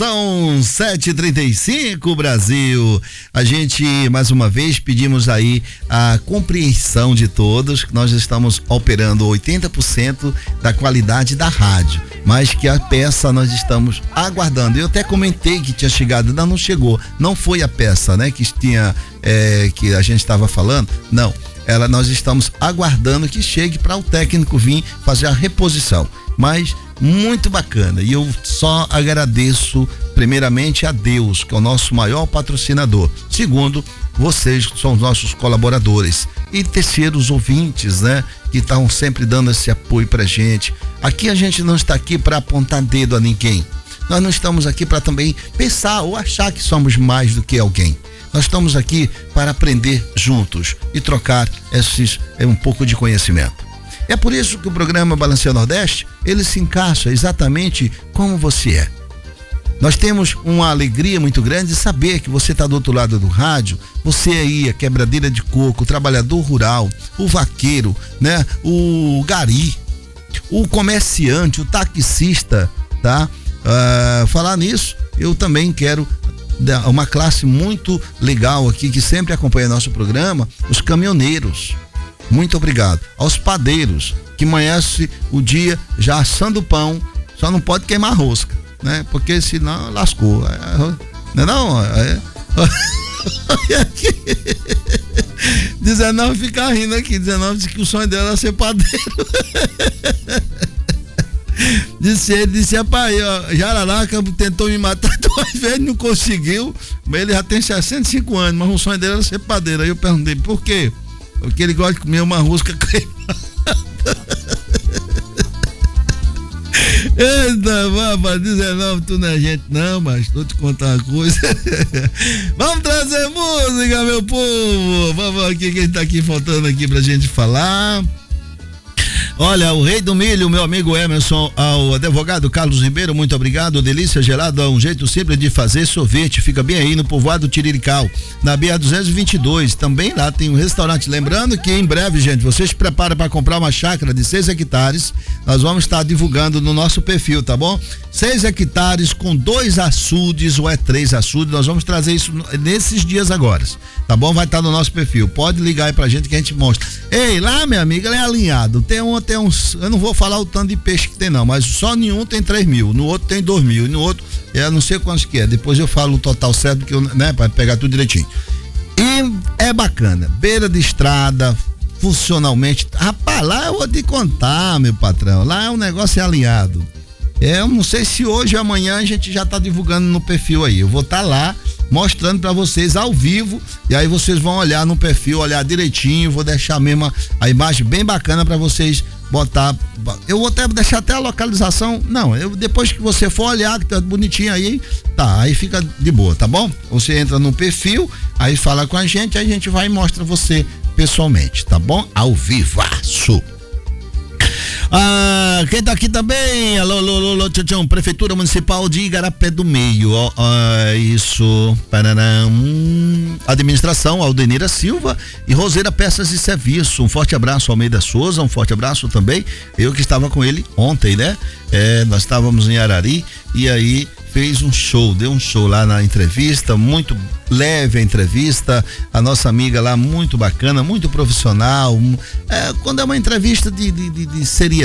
são 7h35, Brasil. A gente, mais uma vez, pedimos aí a compreensão de todos, que nós estamos operando 80% da qualidade da rádio, mas que a peça nós estamos aguardando. Eu até comentei que tinha chegado, ainda não chegou. Não foi a peça, né, que tinha, que a gente estava falando, não. Nós estamos aguardando que chegue para o técnico vir fazer a reposição. Mas muito bacana, e eu só agradeço primeiramente a Deus, que é o nosso maior patrocinador. Segundo, vocês que são os nossos colaboradores. E terceiro, os ouvintes, né, que estão sempre dando esse apoio pra gente. Aqui a gente não está aqui para apontar dedo a ninguém. Nós não estamos aqui para também pensar ou achar que somos mais do que alguém. Nós estamos aqui para aprender juntos e trocar um pouco de conhecimento. É por isso que o programa Balanceio Nordeste, ele se encaixa exatamente como você é. Nós temos uma alegria muito grande de saber que você está do outro lado do rádio, você aí, a quebradeira de coco, o trabalhador rural, o vaqueiro, né? O gari, o comerciante, o taxista, tá? Falar nisso, eu também quero uma classe muito legal aqui, que sempre acompanha nosso programa, os caminhoneiros. Muito obrigado. Aos padeiros, que amanhece o dia já assando pão, só não pode queimar rosca, né? Porque senão lascou. Não é não? 19 fica rindo aqui, 19 disse que o sonho dela era ser padeiro. Disse, rapaz, Jararaca tentou me matar 2 vezes, não conseguiu, mas ele já tem 65 anos, mas o sonho dele era ser padeiro. Aí eu perguntei, por quê? Porque ele gosta de comer uma rosca queimada. Eita, rapaz, 19, tu não é gente não, mas tô te contar uma coisa. Vamos trazer música, meu povo. Vamos aqui, quem tá aqui faltando aqui pra gente falar. Olha, o Rei do Milho, meu amigo Emerson, ao advogado Carlos Ribeiro, muito obrigado. Delícia Gelado é um jeito simples de fazer sorvete, fica bem aí no povoado Tirirical, na BR-222, também lá tem um restaurante. Lembrando que em breve, gente, vocês se preparam para comprar uma chácara de 6 hectares, nós vamos estar divulgando no nosso perfil, tá bom? 6 hectares com 2 açudes ou 3 açudes, nós vamos trazer isso nesses dias agora, tá bom? Vai estar no nosso perfil, pode ligar aí pra gente que a gente mostra. Ei, lá, minha amiga, ela é alinhado, tem uns, eu não vou falar o tanto de peixe que tem não, mas só em um tem 3 mil, no outro tem 2 mil, e no outro, eu não sei quantos que é, depois eu falo o total certo, porque né, para pegar tudo direitinho. E é bacana, beira de estrada, funcionalmente, rapaz, lá eu vou te contar, meu patrão, lá o negócio é alinhado. Eu não sei se hoje ou amanhã a gente já tá divulgando no perfil aí, eu vou estar lá mostrando para vocês ao vivo, e aí vocês vão olhar no perfil, olhar direitinho, vou deixar mesmo a imagem bem bacana para vocês botar. Eu vou até deixar até a localização, não, depois que você for olhar, que tá bonitinho aí, tá, aí fica de boa, tá bom? Você entra no perfil, aí fala com a gente, aí a gente vai e mostra você pessoalmente, tá bom? Ao vivaço. Quem tá aqui também? Alô, tchau, Prefeitura Municipal de Igarapé do Meio. Isso. Administração Aldenira Silva e Roseira Peças e Serviço. Um forte abraço ao Almeida Souza, um forte abraço também. Eu que estava com ele ontem, né? Nós estávamos em Arari e aí fez um show, deu um show lá na entrevista, muito leve a entrevista, a nossa amiga lá muito bacana, muito profissional, quando é uma entrevista de seriedade,